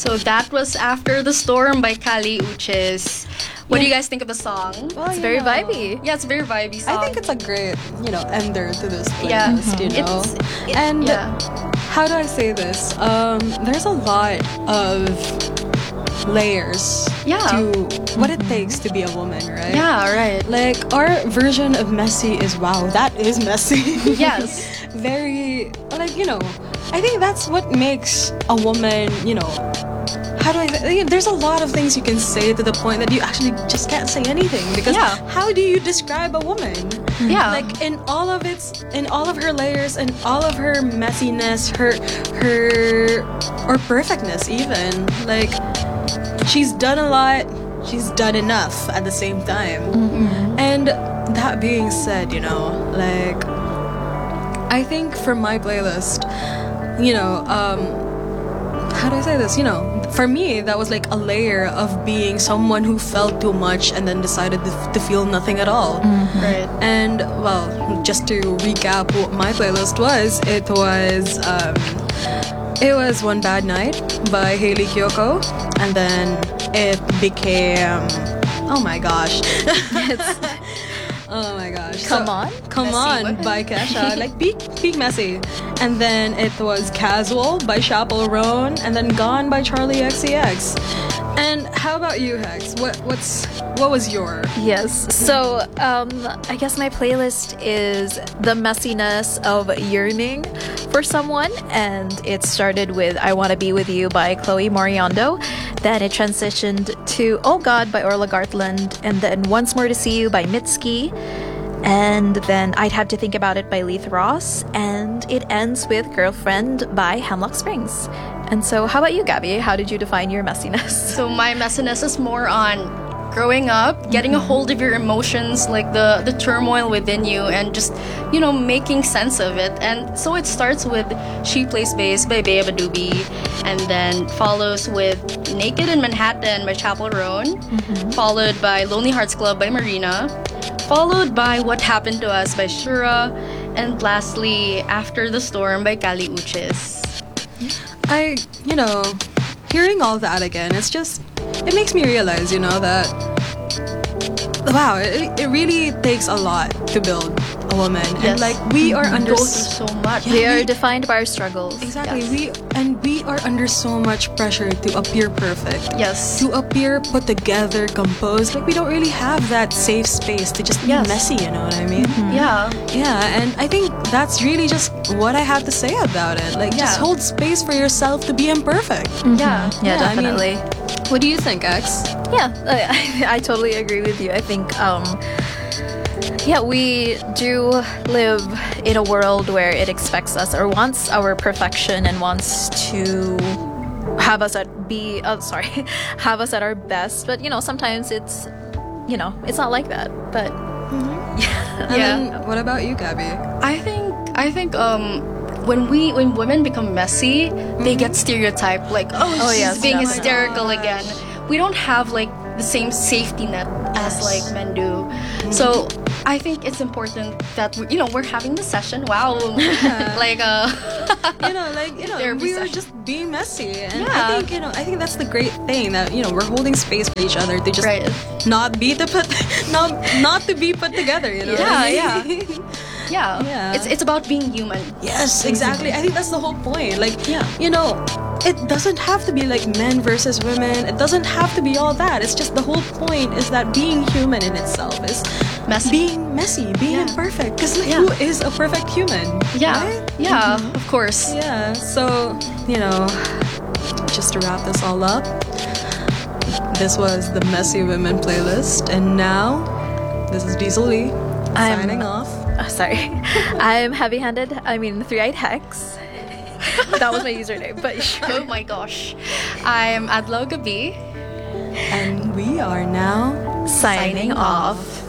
So that was After the Storm by Kali Uchis. What do you guys think of the song? Well, It's very vibey. Yeah, it's a very vibey song. I think it's a great, ender to this Yeah. playlist, And how do I say this? There's a lot of layers to what it takes to be a woman, right? Yeah, right. Like, our version of messy is, wow, that is messy. Yes. Very, I think that's what makes a woman, how do I say, there's a lot of things you can say to the point that you actually just can't say anything, because how do you describe a woman? Yeah. Like, in all of her layers and all of her messiness, or perfectness even, like, she's done a lot, she's done enough at the same time. And that being said, like, I think for my playlist, how do I say this? For me, that was like a layer of being someone who felt too much and then decided to feel nothing at all. Right. And, well, just to recap what my playlist was, it was One Bad Night by Hayley Kiyoko, and then it became, oh my gosh. Oh my gosh. Come On by Kesha. Like, peak messy. And then it was Casual by Chappell Roan, and then Gone by Charlie XCX. And how about you, Hex? What was your? Yes. So, I guess my playlist is the messiness of yearning for someone, and it started with I Wanna Be With You by Chloe Moriondo. Then it transitioned to Oh God by Orla Gartland, and then Once More to See You by Mitski. And then I'd Have to Think About It by Leith Ross, and it ends with Girlfriend by Hemlock Springs. And so, how about you, Gabby? How did you define your messiness? So my messiness is more on growing up, getting a hold of your emotions, like the turmoil within you, and just, making sense of it. And so it starts with She Plays Bass by Bea Badubi, and then follows with Naked in Manhattan by Chappell Roan, followed by Lonely Hearts Club by Marina, followed by What Happened to Us by Shura, and lastly, After the Storm by Kali Uchis. Hearing all that again, it makes me realize, that, wow, it really takes a lot to build a woman. Yes. And, like, we are under go through so much. We are defined by our struggles. Exactly. Yes. We are under so much pressure to appear perfect. Yes. To appear put together, composed. Like, we don't really have that safe space to just be messy, you know what I mean? Yeah. Yeah, and I think that's really just what I have to say about it. Like, just hold space for yourself to be imperfect. Yeah. Yeah, definitely. What do you think, X? Yeah, I totally agree with you. I think, we do live in a world where it expects us or wants our perfection and wants to have us at have us at our best. But sometimes it's not like that. But Then what about you, Gabby? I think when women become messy, they get stereotyped, like, she's being definitely. hysterical again. We don't have like the same safety net as like men do. So I think it's important that we're having this session. Wow, like we are just being messy, and I think that's the great thing, that we're holding space for each other to just not to be put together. Yeah. It's about being human. Yes, exactly. I think that's the whole point. Like, it doesn't have to be like men versus women. It doesn't have to be all that. It's just the whole point is that being human in itself is being messy, being imperfect. Because who is a perfect human? Yeah, right? yeah, of course. Yeah. So just to wrap this all up, this was the Messy Women playlist, and now this is Diesel Lee signing off. Sorry. I'm heavy-handed. I mean, Three-Eyed Hex. That was my username, but sure. Oh my gosh. I'm Adlo Gabi. And we are now Signing off.